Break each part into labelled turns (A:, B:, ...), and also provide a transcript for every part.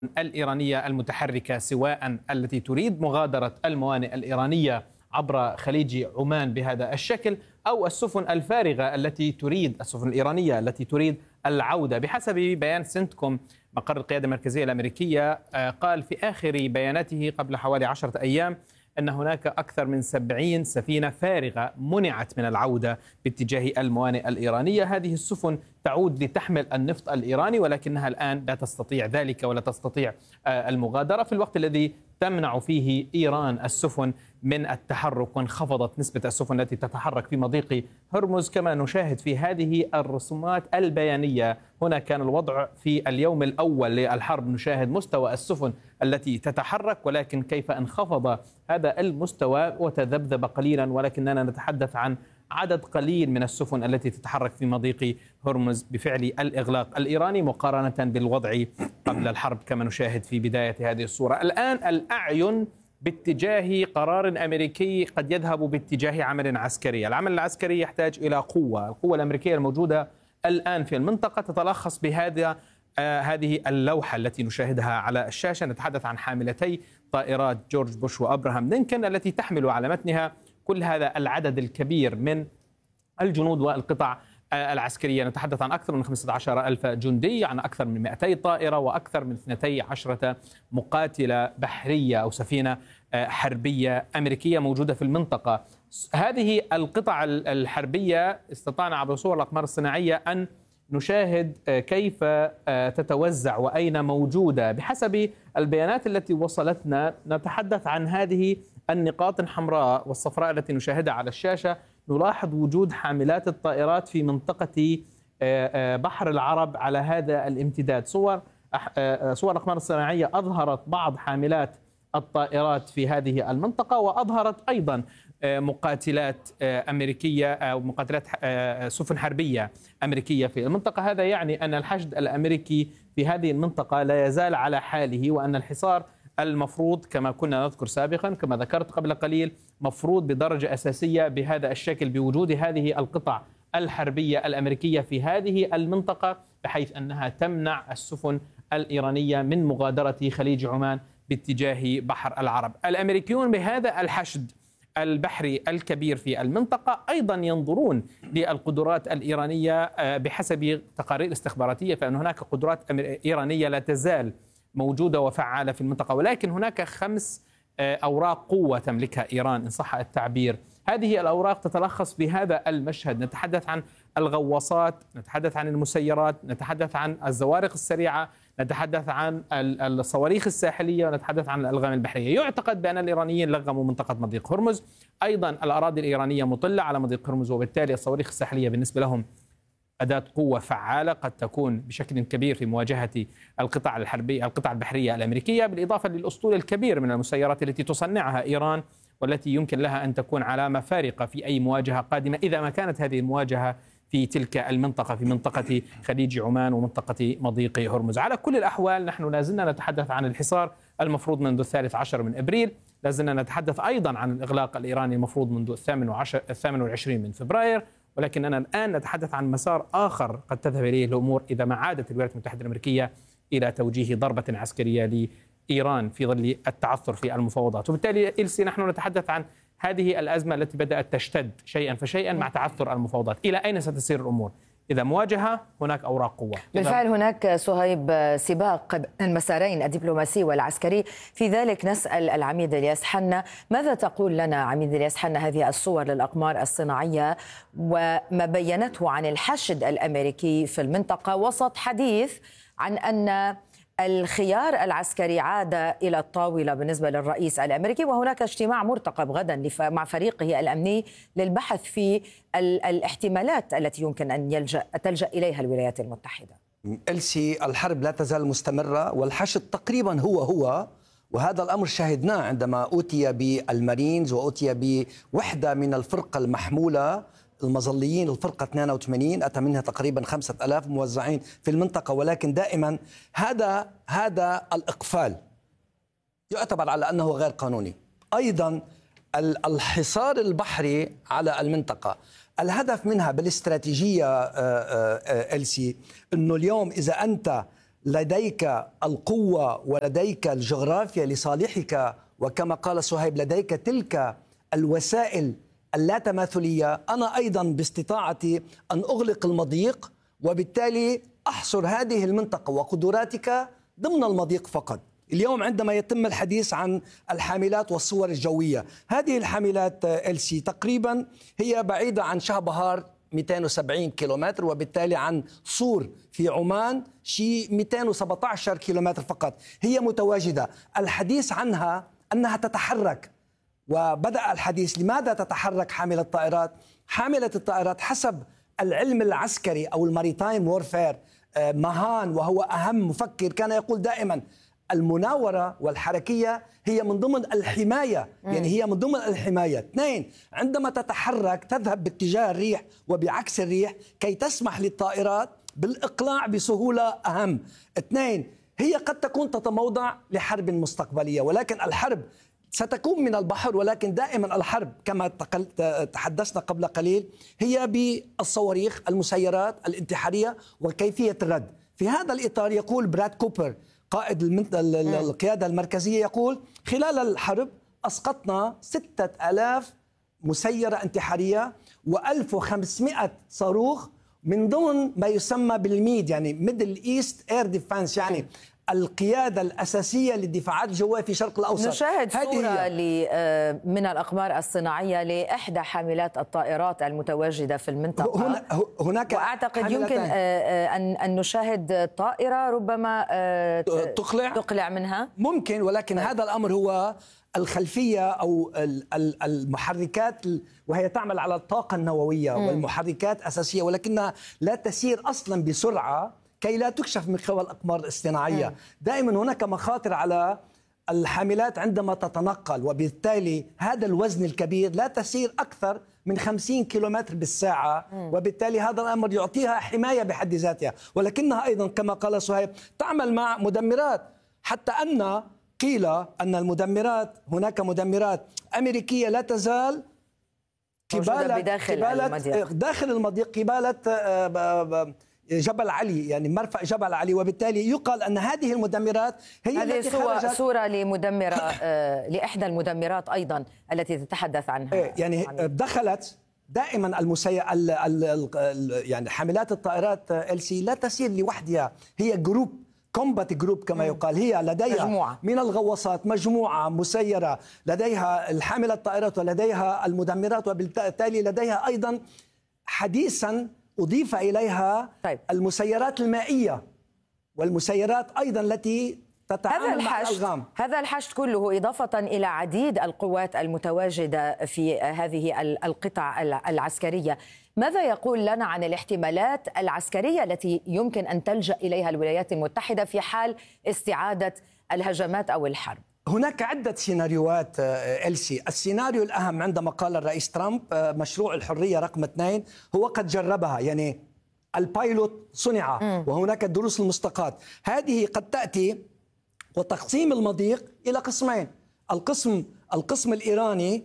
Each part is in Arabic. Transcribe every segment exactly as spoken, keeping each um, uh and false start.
A: الإيرانية المتحركة، سواء التي تريد مغادرة الموانئ الإيرانية عبر خليج عمان بهذا الشكل، أو السفن الفارغة التي تريد السفن الإيرانية التي تريد العودة. بحسب بيان سنتكوم مقر القيادة المركزية الأمريكية، قال في آخر بياناته قبل حوالي عشرة أيام أن هناك أكثر من سبعين سفينة فارغة منعت من العودة باتجاه الموانئ الإيرانية. هذه السفن تعود لتحمل النفط الإيراني، ولكنها الآن لا تستطيع ذلك ولا تستطيع المغادرة، في الوقت الذي تمنع فيه إيران السفن من التحرك، وانخفضت نسبة السفن التي تتحرك في مضيق هرمز. كما نشاهد في هذه الرسومات البيانية، هنا كان الوضع في اليوم الأول للحرب، نشاهد مستوى السفن التي تتحرك، ولكن كيف انخفض هذا المستوى وتذبذب قليلا، ولكننا نتحدث عن عدد قليل من السفن التي تتحرك في مضيق هرمز بفعل الإغلاق الإيراني مقارنة بالوضع قبل الحرب كما نشاهد في بداية هذه الصورة. الآن الأعين باتجاه قرار أمريكي قد يذهب باتجاه عمل عسكري. العمل العسكري يحتاج إلى قوة. القوة الأمريكية الموجودة الآن في المنطقة تتلخص بهذا آه هذه اللوحة التي نشاهدها على الشاشة. نتحدث عن حاملتي طائرات جورج بوش وأبراهام لينكولن التي تحمل على متنها كل هذا العدد الكبير من الجنود والقطع العسكرية. نتحدث عن أكثر من خمسة عشر ألف جندي، عن أكثر من مئتي طائرة، وأكثر من اثنتي عشرة مقاتلة بحرية أو سفينة حربية أمريكية موجودة في المنطقة. هذه القطع الحربية استطعنا عبر صور الأقمار الصناعية أن نشاهد كيف تتوزع وأين موجودة. بحسب البيانات التي وصلتنا نتحدث عن هذه النقاط الحمراء والصفراء التي نشاهدها على الشاشة. نلاحظ وجود حاملات الطائرات في منطقة بحر العرب على هذا الامتداد. صور صور الأقمار الصناعية أظهرت بعض حاملات الطائرات في هذه المنطقة، وأظهرت أيضا مقاتلات أمريكية أو مقاتلات سفن حربية أمريكية في المنطقة. هذا يعني أن الحشد الأمريكي في هذه المنطقة لا يزال على حاله، وأن الحصار المفروض كما كنا نذكر سابقا كما ذكرت قبل قليل مفروض بدرجة أساسية بهذا الشكل بوجود هذه القطع الحربية الأمريكية في هذه المنطقة، بحيث أنها تمنع السفن الإيرانية من مغادرة خليج عمان باتجاه بحر العرب. الأمريكيون بهذا الحشد البحري الكبير في المنطقة أيضا ينظرون للقدرات الإيرانية بحسب تقارير استخباراتية، فإن هناك قدرات إيرانية لا تزال موجودة وفعالة في المنطقة، ولكن هناك خمس أوراق قوة تملكها إيران إن صح التعبير. هذه الأوراق تتلخص بهذا المشهد. نتحدث عن الغواصات، نتحدث عن المسيرات، نتحدث عن الزوارق السريعة، نتحدث عن الصواريخ الساحلية، ونتحدث عن الألغام البحرية. يعتقد بأن الإيرانيين لغموا منطقة مضيق هرمز. أيضا الأراضي الإيرانية مطلة على مضيق هرمز، وبالتالي الصواريخ الساحلية بالنسبة لهم أداة قوة فعالة قد تكون بشكل كبير في مواجهة القطع الحربية القطع البحرية الأمريكية، بالإضافة للأسطول الكبير من المسيرات التي تصنعها إيران، والتي يمكن لها أن تكون علامة فارقة في أي مواجهة قادمة إذا ما كانت هذه المواجهة في تلك المنطقة، في منطقة خليج عمان ومنطقة مضيق هرمز. على كل الأحوال نحن لازلنا نتحدث عن الحصار المفروض منذ الثالث عشر من إبريل، لازلنا نتحدث أيضا عن الإغلاق الإيراني المفروض منذ الثامن والعشرين من فبراير، ولكننا الآن نتحدث عن مسار آخر قد تذهب إليه الأمور إذا ما عادت الولايات المتحدة الأمريكية إلى توجيه ضربة عسكرية لإيران في ظل التعثر في المفاوضات. وبالتالي إلسي نحن نتحدث عن هذه الأزمة التي بدأت تشتد شيئا فشيئا مع تعثر المفاوضات. إلى أين ستسير الأمور؟ إذا مواجهة هناك أوراق قوة.
B: بالفعل هناك صهيب سباق المسارين الدبلوماسي والعسكري، في ذلك نسأل العميد الياس حنا، ماذا تقول لنا عميد الياس حنا هذه الصور للأقمار الصناعية وما بينته عن الحشد الأمريكي في المنطقة وسط حديث عن أن الخيار العسكري عاد إلى الطاولة بالنسبة للرئيس الأمريكي، وهناك اجتماع مرتقب غدا مع فريقه الأمني للبحث في الاحتمالات التي يمكن أن يلجأ تلجأ إليها الولايات المتحدة؟
C: إلسي، الحرب لا تزال مستمرة والحشد تقريبا هو هو، وهذا الأمر شاهدناه عندما أوتي بالمارينز وأوتي بوحدة من الفرقة المحمولة المظليين، الفرقة اثنين وثمانين أتى منها تقريبا خمسة ألاف موزعين في المنطقة، ولكن دائما هذا هذا الإقفال يعتبر على أنه غير قانوني. أيضا الحصار البحري على المنطقة، الهدف منها بالاستراتيجية إلسي أنه اليوم إذا أنت لديك القوة ولديك الجغرافيا لصالحك، وكما قال صهيب لديك تلك الوسائل اللاتماثلية، أنا أيضا باستطاعتي أن أغلق المضيق وبالتالي أحصر هذه المنطقة وقدراتك ضمن المضيق فقط. اليوم عندما يتم الحديث عن الحاملات والصور الجوية، هذه الحاملات إل سي تقريبا هي بعيدة عن شهبهار مئتين وسبعين كيلومتر، وبالتالي عن صور في عمان شيء مئتين وسبعة عشر كيلومتر فقط. هي متواجدة، الحديث عنها أنها تتحرك، وبدأ الحديث لماذا تتحرك حاملة الطائرات؟ حاملة الطائرات حسب العلم العسكري أو الماريتايم وورفير، ماهان وهو أهم مفكر كان يقول دائما المناورة والحركية هي من ضمن الحماية، يعني هي من ضمن الحماية. اثنين، عندما تتحرك تذهب باتجاه الريح وبعكس الريح كي تسمح للطائرات بالإقلاع بسهولة أهم. اثنين، هي قد تكون تتموضع لحرب مستقبلية، ولكن الحرب ستكون من البحر، ولكن دائما الحرب كما تحدثنا قبل قليل هي بالصواريخ، المسيرات الانتحارية وكيفية الرد. في هذا الإطار يقول براد كوبر قائد القيادة المركزية، يقول خلال الحرب أسقطنا ستة آلاف مسيرة انتحارية وألف وخمسمائة صاروخ من ضمن ما يسمى بالميد، يعني ميدل إيست إير ديفانس، يعني القيادة الأساسية للدفاعات الجوية في شرق الأوسط.
B: نشاهد صورة من الأقمار الصناعية لإحدى حاملات الطائرات المتواجدة في المنطقة.
C: هناك
B: وأعتقد يمكن أن نشاهد طائرة ربما
C: تقلع
B: تقلع منها
C: ممكن، ولكن طيب. هذا الأمر هو الخلفية أو المحركات، وهي تعمل على الطاقة النووية م. والمحركات أساسية، ولكنها لا تسير أصلا بسرعة كي لا تكشف من قبل الأقمار الاصطناعية. م. دائما هناك مخاطر على الحاملات عندما تتنقل، وبالتالي هذا الوزن الكبير لا تسير أكثر من خمسين كيلومتر بالساعة، م. وبالتالي هذا الأمر يعطيها حماية بحد ذاتها، ولكنها أيضا كما قال صهيب تعمل مع مدمرات، حتى أن قيل أن المدمرات هناك مدمرات أمريكية لا تزال
B: قبالة بداخل
C: المضيق داخل المضيق قبالة جبل علي، يعني مرفأ جبل علي، وبالتالي يقال أن هذه المدمرات هي
B: هذه
C: التي
B: خرجت. صورة لمدمرة لإحدى المدمرات أيضا التي تتحدث عنها،
C: يعني دخلت دائما المسي... ال... ال... ال... يعني حاملات الطائرات إل سي لا تسير لوحدها، هي جروب كومبات جروب كما يقال، هي لديها
B: مجموعة
C: من الغواصات مجموعة مسيرة، لديها الحاملة الطائرات ولديها المدمرات، وبالتالي لديها أيضا حديثا أضيف إليها
B: طيب.
C: المسيرات المائية والمسيرات أيضا التي تتعامل مع الألغام.
B: هذا الحشد كله إضافة إلى عديد القوات المتواجدة في هذه القطع العسكرية، ماذا يقول لنا عن الاحتمالات العسكرية التي يمكن أن تلجأ إليها الولايات المتحدة في حال استعادة الهجمات أو الحرب؟
C: هناك عدة سيناريوهات إل سي. السيناريو الأهم عندما قال الرئيس ترامب مشروع الحرية رقم اثنين هو قد جربها، يعني البايلوت صنع م. وهناك الدروس المستقاة. هذه قد تأتي وتقسيم المضيق إلى قسمين، القسم القسم الإيراني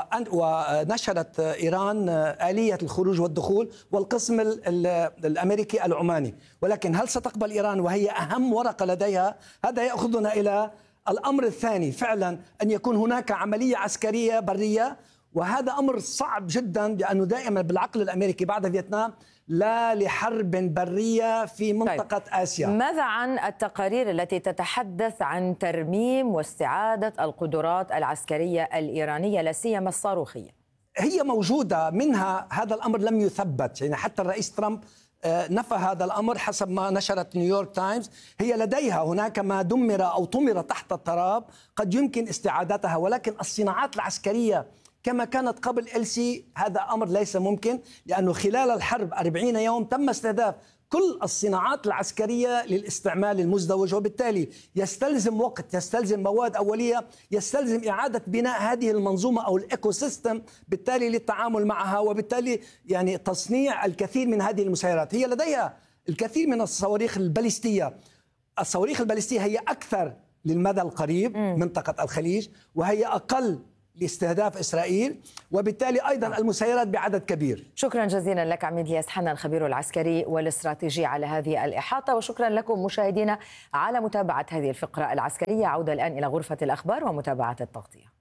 C: ونشرت إيران آلية الخروج والدخول، والقسم الأمريكي العماني. ولكن هل ستقبل إيران وهي أهم ورقة لديها؟ هذا يأخذنا إلى الأمر الثاني، فعلا أن يكون هناك عملية عسكرية برية، وهذا أمر صعب جدا، لأنه دائما بالعقل الأمريكي بعد فيتنام لا لحرب برية في منطقة طيب. آسيا.
B: ماذا عن التقارير التي تتحدث عن ترميم واستعادة القدرات العسكرية الإيرانية لا سيما الصاروخية؟
C: هي موجودة، منها هذا الأمر لم يثبت، يعني حتى الرئيس ترامب نفى هذا الأمر حسب ما نشرت نيويورك تايمز. هي لديها هناك ما دمر أو طمر تحت التراب قد يمكن استعادتها، ولكن الصناعات العسكرية كما كانت قبل إل سي هذا أمر ليس ممكن، لأنه خلال الحرب أربعين يوم تم استهداف كل الصناعات العسكرية للاستعمال المزدوج، وبالتالي يستلزم وقت، يستلزم مواد أولية، يستلزم إعادة بناء هذه المنظومة أو الإيكو سيستم بالتالي للتعامل معها، وبالتالي يعني تصنيع الكثير من هذه المسيرات. هي لديها الكثير من الصواريخ الباليستية. الصواريخ الباليستية هي أكثر للمدى القريب م. منطقة الخليج، وهي أقل لاستهداف إسرائيل، وبالتالي أيضا المسيرات بعدد كبير.
B: شكرا جزيلا لك عميد الياس حنا الخبير العسكري والاستراتيجي على هذه الإحاطة، وشكرا لكم مشاهدينا على متابعة هذه الفقرة العسكرية. عودة الآن إلى غرفة الأخبار ومتابعة التغطية.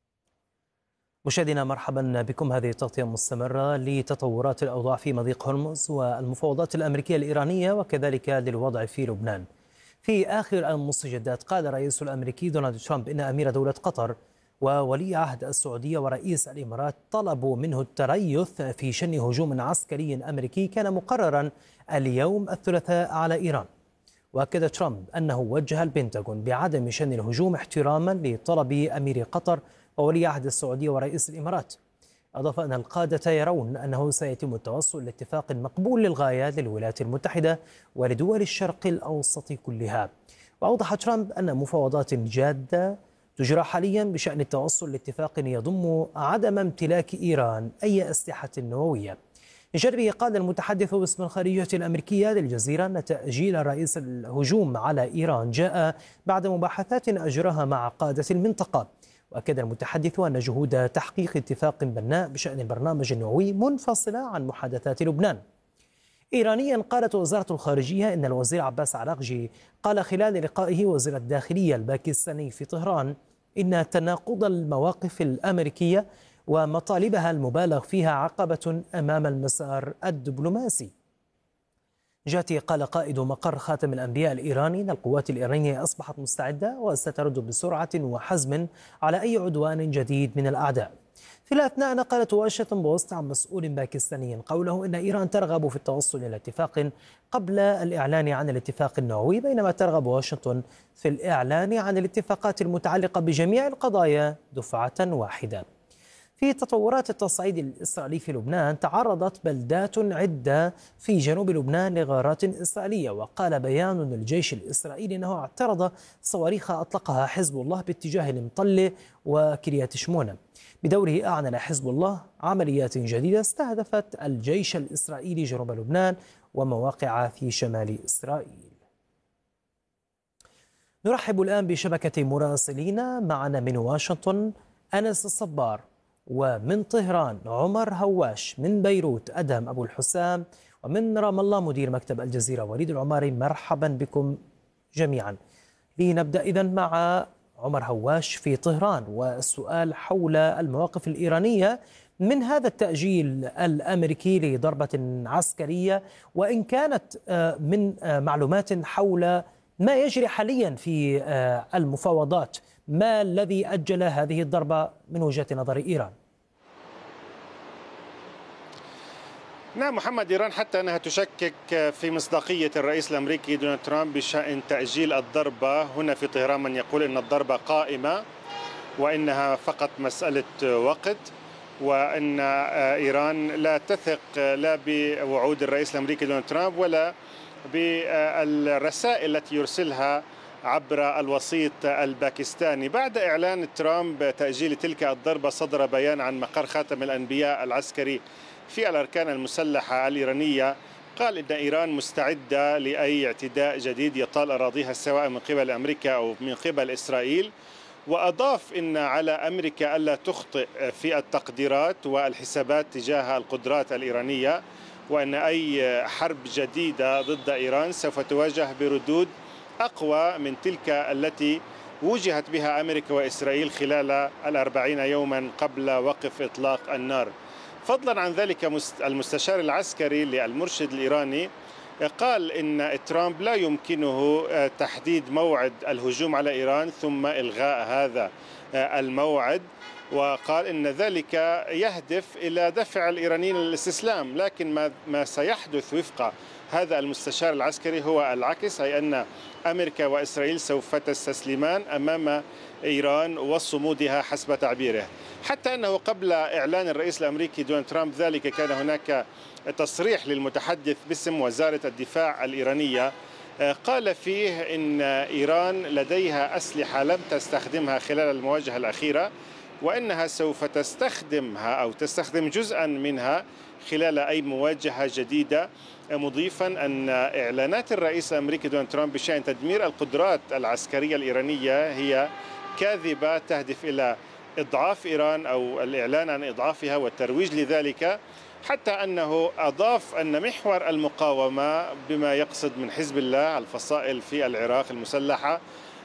D: مشاهدينا مرحبا بكم. هذه التغطية مستمرة لتطورات الأوضاع في مضيق هرمز والمفاوضات الأمريكية الإيرانية وكذلك للوضع في لبنان. في آخر المستجدات قال الرئيس الأمريكي دونالد ترامب إن أمير دولة قطر وولي عهد السعودية ورئيس الإمارات طلبوا منه التريث في شن هجوم عسكري أمريكي كان مقررا اليوم الثلاثاء على إيران. وأكد ترامب أنه وجه البنتاغون بعدم شن الهجوم احتراما لطلب أمير قطر وولي عهد السعودية ورئيس الإمارات. أضاف أن القادة يرون أنه سيتم التوصل لاتفاق مقبول للغاية للولايات المتحدة ولدول الشرق الأوسط كلها. وأوضح ترامب أن مفاوضات جادة تجرى حاليا بشأن التوصل لاتفاق يضم عدم امتلاك إيران أي أسلحة نووية. من جانبه قال المتحدث باسم الخارجية الأمريكية للجزيرة أن تأجيل الرئيس الهجوم على إيران جاء بعد مباحثات أجراها مع قادة المنطقة. وأكد المتحدث أن جهود تحقيق اتفاق بناء بشأن البرنامج النووي منفصلة عن محادثات لبنان. إيرانيا قالت وزارة الخارجية إن الوزير عباس عراقجي قال خلال لقائه وزير الداخلية الباكستاني في طهران إن تناقض المواقف الأمريكية ومطالبها المبالغ فيها عقبة أمام المسار الدبلوماسي. جاتي قال قائد مقر خاتم الأنبياء الإيراني إن القوات الإيرانية أصبحت مستعدة وسترد بسرعة وحزم على أي عدوان جديد من الأعداء. في الأثناء نقلت واشنطن بوست عن مسؤول باكستاني قوله إن إيران ترغب في التوصل إلى اتفاق قبل الإعلان عن الاتفاق النووي، بينما ترغب واشنطن في الإعلان عن الاتفاقات المتعلقة بجميع القضايا دفعة واحدة. في تطورات التصعيد الإسرائيلي في لبنان، تعرضت بلدات عدة في جنوب لبنان لغارات إسرائيلية، وقال بيان للجيش الإسرائيلي أنه اعترض صواريخ أطلقها حزب الله باتجاه المطلة وكريات شمونة. بدوره أعلن حزب الله عمليات جديدة استهدفت الجيش الإسرائيلي جنوب لبنان ومواقع في شمال إسرائيل. نرحب الآن بشبكة مراسلين معنا من واشنطن أنس الصبار، ومن طهران عمر هواش، من بيروت أدهم أبو الحسام، ومن رام الله مدير مكتب الجزيرة وليد العماري. مرحبا بكم جميعا. لنبدأ إذن مع عمر هواش في طهران، والسؤال حول المواقف الإيرانية من هذا التأجيل الأمريكي لضربة عسكرية، وإن كانت من معلومات حول ما يجري حاليا في المفاوضات، ما الذي أجل هذه الضربة من وجهة نظر إيران؟
E: نعم محمد، إيران حتى أنها تشكك في مصداقية الرئيس الأمريكي دونالد ترامب بشأن تأجيل الضربة هنا في طهران. من يقول أن الضربة قائمة وإنها فقط مسألة وقت، وأن إيران لا تثق لا بوعود الرئيس الأمريكي دونالد ترامب ولا بالرسائل التي يرسلها عبر الوسيط الباكستاني. بعد إعلان ترامب تأجيل تلك الضربة، صدر بيان عن مقر خاتم الأنبياء العسكري في الأركان المسلحة الإيرانية، قال إن إيران مستعدة لأي اعتداء جديد يطال أراضيها سواء من قبل أمريكا أو من قبل إسرائيل. وأضاف إن على أمريكا ألا تخطئ في التقديرات والحسابات تجاه القدرات الإيرانية، وأن أي حرب جديدة ضد إيران سوف تواجه بردود أقوى من تلك التي وجهت بها أمريكا وإسرائيل خلال الأربعين يوما قبل وقف إطلاق النار. فضلا عن ذلك المستشار العسكري للمرشد الإيراني قال إن ترامب لا يمكنه تحديد موعد الهجوم على إيران ثم إلغاء هذا الموعد، وقال إن ذلك يهدف إلى دفع الإيرانيين للاستسلام. لكن ما ما سيحدث وفق هذا المستشار العسكري هو العكس، أي أن أمريكا وإسرائيل سوف تستسلمان أمام إيران وصمودها حسب تعبيره. حتى أنه قبل إعلان الرئيس الأمريكي دونالد ترامب ذلك كان هناك تصريح للمتحدث باسم وزارة الدفاع الإيرانية قال فيه إن إيران لديها أسلحة لم تستخدمها خلال المواجهة الأخيرة، وأنها سوف تستخدمها أو تستخدم جزءا منها خلال أي مواجهة جديدة، مضيفا أن إعلانات الرئيس الأمريكي دونالد ترامب بشأن تدمير القدرات العسكرية الإيرانية هي كاذبة تهدف إلى إضعاف إيران أو الإعلان عن إضعافها والترويج لذلك، حتى أنه أضاف أن محور المقاومة بما يقصد من حزب الله الفصائل في العراق المسلحة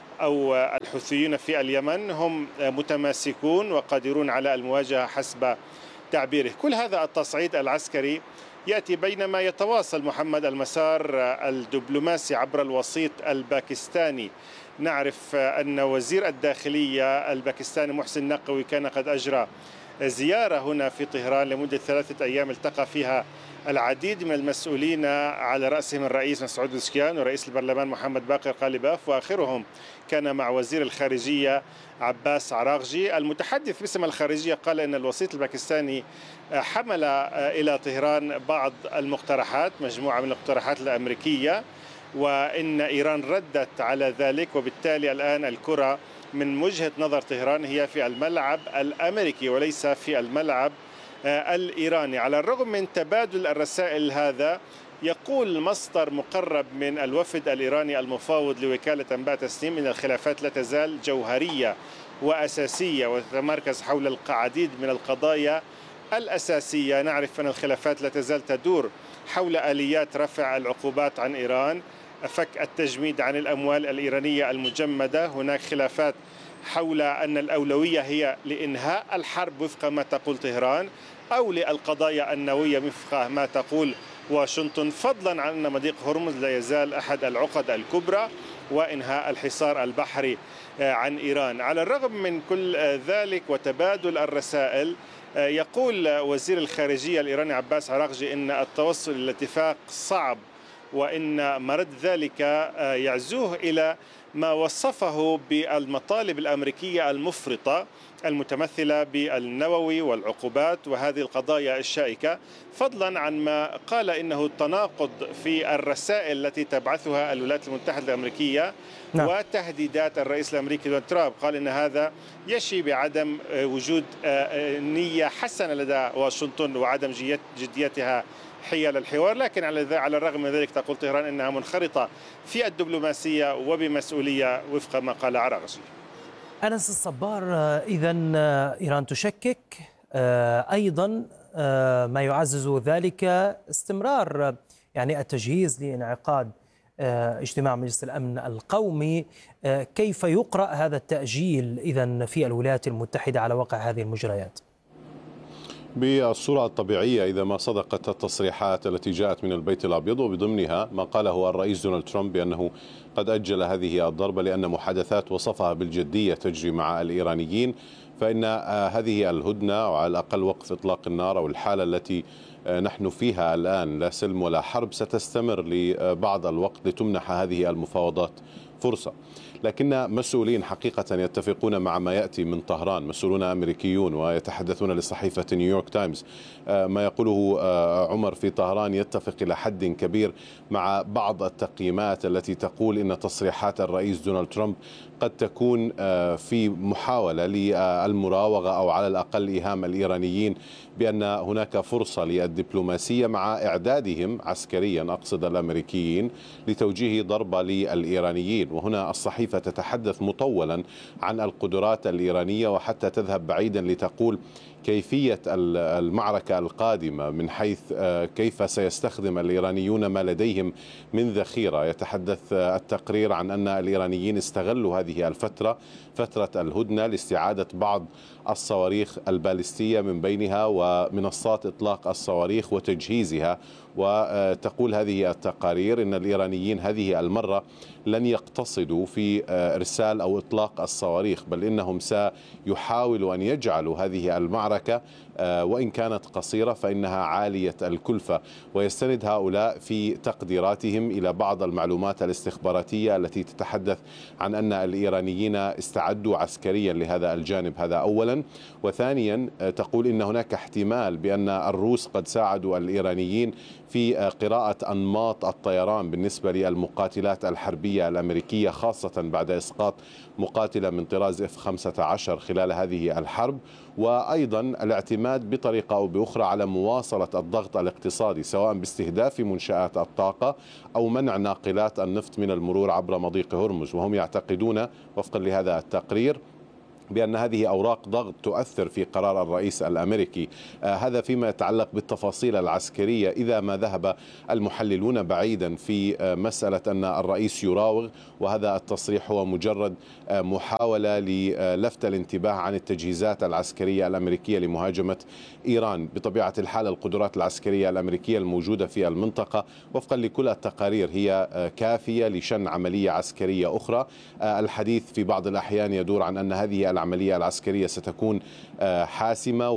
E: أو الحوثيين في اليمن هم متماسكون وقادرون على المواجهة حسب تعبيره. كل هذا التصعيد العسكري يأتي بينما يتواصل محمد المسار الدبلوماسي عبر الوسيط الباكستاني. نعرف أن وزير الداخلية الباكستاني محسن نقوي كان قد أجرى زيارة هنا في طهران لمدة ثلاثة أيام التقى فيها العديد من المسؤولين على رأسهم الرئيس مسعود بزشكيان ورئيس البرلمان محمد باقر قالباف، وآخرهم كان مع وزير الخارجية عباس عراقجي. المتحدث باسم الخارجية قال أن الوسيط الباكستاني حمل إلى طهران بعض المقترحات، مجموعة من المقترحات الأمريكية، وإن إيران ردت على ذلك، وبالتالي الآن الكرة من وجهة نظر طهران هي في الملعب الأمريكي وليس في الملعب الإيراني. على الرغم من تبادل الرسائل هذا، يقول مصدر مقرب من الوفد الإيراني المفاوض لوكالة أنباء تسنيم أن الخلافات لا تزال جوهرية وأساسية وتتمركز حول العديد من القضايا الأساسية. نعرف أن الخلافات لا تزال تدور حول آليات رفع العقوبات عن إيران، فك التجميد عن الأموال الإيرانية المجمدة. هناك خلافات حول أن الأولوية هي لإنهاء الحرب وفق ما تقول طهران، أو للقضايا النووية وفق ما تقول واشنطن، فضلا عن أن مضيق هرمز لا يزال أحد العقد الكبرى، وإنهاء الحصار البحري عن إيران. على الرغم من كل ذلك وتبادل الرسائل، يقول وزير الخارجية الإيراني عباس عراقجي إن التوصل إلى اتفاق صعب، وإن مرد ذلك يعزوه إلى ما وصفه بالمطالب الأمريكية المفرطة المتمثلة بالنووي والعقوبات وهذه القضايا الشائكة، فضلا عن ما قال إنه تناقض في الرسائل التي تبعثها الولايات المتحدة الأمريكية نعم. وتهديدات الرئيس الأمريكي دونالد ترامب. قال إن هذا يشي بعدم وجود نية حسنة لدى واشنطن وعدم جديتها حيال الحوار، لكن على الرغم من ذلك تقول طهران إنها منخرطة في الدبلوماسية وبمسؤولية وفق ما قال عراقجي.
D: أنس الصبار، إذا إيران تشكك، أيضا ما يعزز ذلك استمرار يعني التجهيز لانعقاد اجتماع مجلس الأمن القومي. كيف يقرأ هذا التأجيل إذا في الولايات المتحدة على واقع هذه المجريات؟
F: بالصورة الطبيعية إذا ما صدقت التصريحات التي جاءت من البيت الأبيض، وبضمنها ما قاله الرئيس دونالد ترامب بأنه قد أجل هذه الضربة لأن محادثات وصفها بالجدية تجري مع الإيرانيين، فإن هذه الهدنة وعلى الأقل وقف إطلاق النار أو الحالة التي نحن فيها الآن لا سلم ولا حرب ستستمر لبعض الوقت لتمنح هذه المفاوضات فرصة. لكن مسؤولين حقيقة يتفقون مع ما يأتي من طهران، مسؤولون أمريكيون ويتحدثون لصحيفة نيويورك تايمز. ما يقوله عمر في طهران يتفق إلى حد كبير مع بعض التقييمات التي تقول إن تصريحات الرئيس دونالد ترامب قد تكون في محاولة للمراوغة أو على الأقل إيهام الإيرانيين بأن هناك فرصة للدبلوماسية مع إعدادهم عسكريا، أقصد الأمريكيين، لتوجيه ضربة للإيرانيين. وهنا الصحيفة تتحدث مطولا عن القدرات الإيرانية وحتى تذهب بعيدا لتقول كيفية المعركة القادمة من حيث كيف سيستخدم الإيرانيون ما لديهم من ذخيرة. يتحدث التقرير عن أن الإيرانيين استغلوا هذه الفترة، فترة الهدنة، لاستعادة بعض الصواريخ البالستية من بينها ومنصات إطلاق الصواريخ وتجهيزها. وتقول هذه التقارير إن الإيرانيين هذه المرة لن يقتصدوا في إرسال أو إطلاق الصواريخ، بل إنهم سيحاولوا أن يجعلوا هذه المعركة وإن كانت قصيرة فإنها عالية الكلفة. ويستند هؤلاء في تقديراتهم إلى بعض المعلومات الاستخباراتية التي تتحدث عن أن الإيرانيين استعدوا عسكريا لهذا الجانب. هذا أولا. وثانيا تقول إن هناك احتمال بأن الروس قد ساعدوا الإيرانيين في قراءة أنماط الطيران بالنسبة للمقاتلات الحربية الأمريكية، خاصة بعد إسقاط مقاتلة من طراز إف خمسة عشر خلال هذه الحرب. وأيضا الاعتماد بطريقة أو بأخرى على مواصلة الضغط الاقتصادي، سواء باستهداف منشآت الطاقة أو منع ناقلات النفط من المرور عبر مضيق هرمز. وهم يعتقدون وفقا لهذا التقرير بأن هذه أوراق ضغط تؤثر في قرار الرئيس الأمريكي. آه هذا فيما يتعلق بالتفاصيل العسكرية. إذا ما ذهب المحللون بعيدا في آه مسألة أن الرئيس يراوغ، وهذا التصريح هو مجرد آه محاولة للفت الانتباه عن التجهيزات العسكرية الأمريكية لمهاجمة إيران. بطبيعة الحال القدرات العسكرية الأمريكية الموجودة في المنطقة وفقا لكل التقارير هي آه كافية لشن عملية عسكرية أخرى. آه الحديث في بعض الأحيان يدور عن أن هذه العملية العسكرية ستكون حاسمة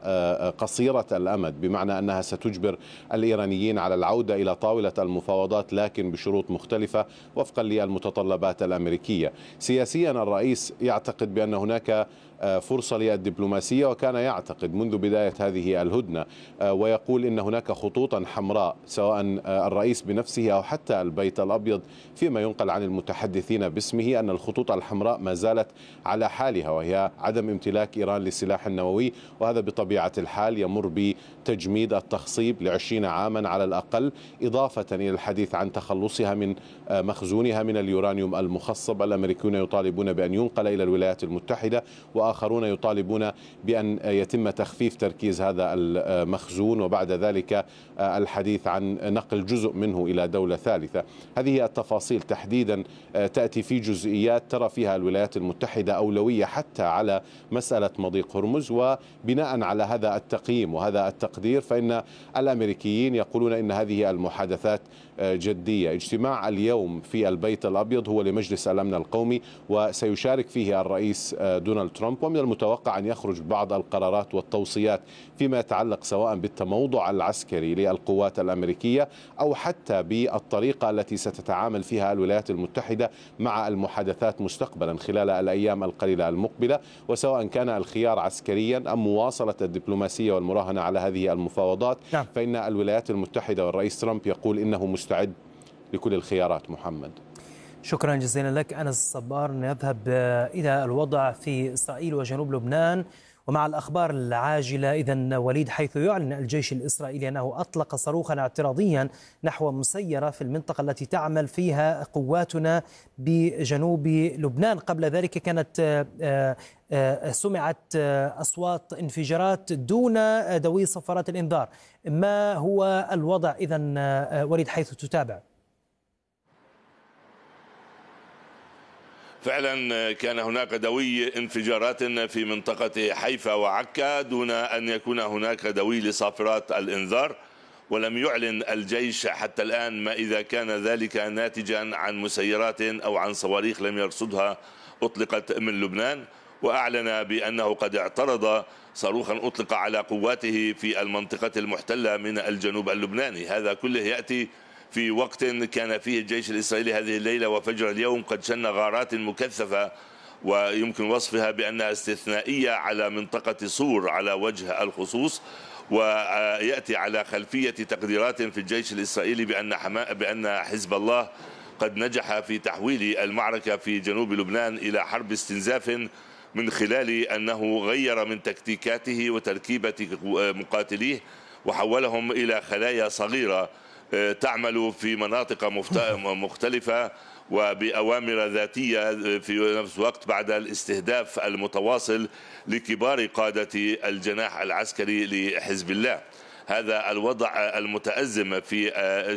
F: وقصيرة الأمد، بمعنى أنها ستجبر الإيرانيين على العودة إلى طاولة المفاوضات لكن بشروط مختلفة وفقا للمتطلبات الأمريكية. سياسيا الرئيس يعتقد بأن هناك فرصة للدبلوماسية، وكان يعتقد منذ بداية هذه الهدنة ويقول إن هناك خطوطا حمراء سواء الرئيس بنفسه أو حتى البيت الأبيض، فيما ينقل عن المتحدثين باسمه أن الخطوط الحمراء ما زالت على حالها، وهي عدم امتلاك إيران للسلاح النووي، وهذا بطبيعة الحال يمر بتجميد التخصيب لعشرين عاما على الأقل، إضافة إلى الحديث عن تخلصها من مخزونها من اليورانيوم المخصب. الأمريكيون يطالبون بأن ينقل إلى الولايات المتحدة، وآخرون يطالبون بأن يتم تخفيف تركيز هذا المخزون وبعد ذلك الحديث عن نقل جزء منه إلى دولة ثالثة. هذه التفاصيل تحديدا تأتي في جزئيات ترى فيها الولايات المتحدة أولوية حتى على مسألة مضيق هرمز، وبناء على هذا التقييم وهذا التقدير فإن الأمريكيين يقولون إن هذه المحادثات جدية. اجتماع اليوم في البيت الأبيض هو لمجلس الأمن القومي، وسيشارك فيه الرئيس دونالد ترامب، ومن المتوقع أن يخرج بعض القرارات والتوصيات فيما يتعلق سواء بالتموضع العسكري للقوات الأمريكية أو حتى بالطريقة التي ستتعامل فيها الولايات المتحدة مع المحادثات مستقبلا خلال الأيام القليلة المقبلة، وسواء كان الخيار عسكريا أم مواصلة الدبلوماسية والمراهنة على هذه المفاوضات. نعم. فإن الولايات المتحدة والرئيس ترامب يقول إنه مستعد لكل الخيارات. محمد،
D: شكرا جزيلا لك أنس الصبار. نذهب إلى الوضع في إسرائيل وجنوب لبنان ومع الأخبار العاجلة. إذن وليد، حيث يعلن الجيش الإسرائيلي أنه أطلق صاروخا اعتراضيا نحو مسيرة في المنطقة التي تعمل فيها قواتنا بجنوب لبنان. قبل ذلك كانت سمعت أصوات انفجارات دون دوي صفارات الإنذار. ما هو الوضع إذن وليد حيث تتابع؟
G: فعلا كان هناك دوي انفجارات في منطقة حيفا وعكا دون أن يكون هناك دوي لصافرات الإنذار، ولم يعلن الجيش حتى الآن ما إذا كان ذلك ناتجا عن مسيرات أو عن صواريخ لم يرصدها أطلقت من لبنان. وأعلن بأنه قد اعترض صاروخا أطلق على قواته في المنطقة المحتلة من الجنوب اللبناني. هذا كله يأتي في وقت كان فيه الجيش الإسرائيلي هذه الليلة وفجر اليوم قد شن غارات مكثفة ويمكن وصفها بأنها استثنائية على منطقة صور على وجه الخصوص، ويأتي على خلفية تقديرات في الجيش الإسرائيلي بأن بأن حزب الله قد نجح في تحويل المعركة في جنوب لبنان إلى حرب استنزاف من خلال أنه غير من تكتيكاته وتركيبة مقاتليه وحولهم إلى خلايا صغيرة تعمل في مناطق مختلفة وبأوامر ذاتية في نفس الوقت بعد الاستهداف المتواصل لكبار قادة الجناح العسكري لحزب الله. هذا الوضع المتأزم في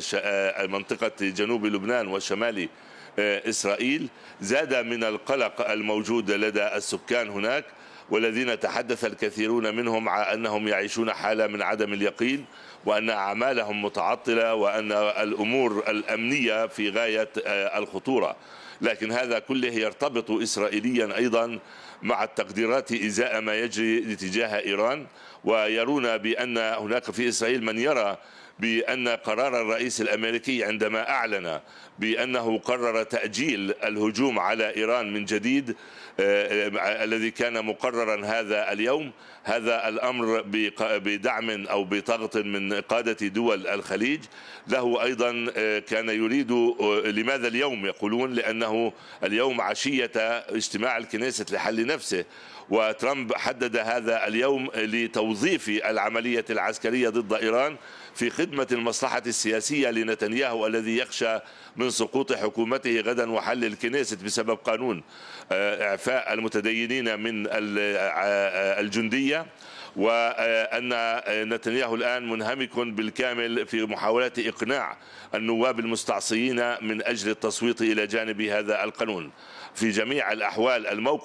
G: منطقة جنوب لبنان وشمال إسرائيل زاد من القلق الموجود لدى السكان هناك، والذين تحدث الكثيرون منهم عن أنهم يعيشون حالة من عدم اليقين، وأن أعمالهم متعطلة، وأن الأمور الأمنية في غاية الخطورة. لكن هذا كله يرتبط إسرائيليا أيضا مع التقديرات إزاء ما يجري لاتجاه إيران، ويرون بأن هناك في إسرائيل من يرى بأن قرار الرئيس الأمريكي عندما أعلن بأنه قرر تأجيل الهجوم على إيران من جديد الذي كان مقررا هذا اليوم، هذا الأمر بدعم أو بضغط من قادة دول الخليج له أيضا كان يريد. لماذا اليوم؟ يقولون لأنه اليوم عشية اجتماع الكنيسة لحل نفسه، وترامب حدد هذا اليوم لتوظيف العملية العسكرية ضد إيران في خدمة المصلحة السياسية لنتنياهو الذي يخشى من سقوط حكومته غدا وحل الكنيست بسبب قانون إعفاء المتدينين من الجندية، وأن نتنياهو الآن منهمك بالكامل في محاولة إقناع النواب المستعصيين من أجل التصويت إلى جانب هذا القانون. في جميع الأحوال الموقف